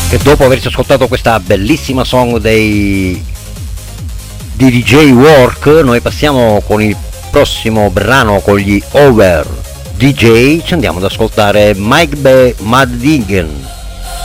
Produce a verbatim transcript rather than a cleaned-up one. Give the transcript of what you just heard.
E dopo averci ascoltato questa bellissima song dei di D J Work, noi passiamo con il prossimo brano con gli Over D J, ci andiamo ad ascoltare Mike B. Maddigen.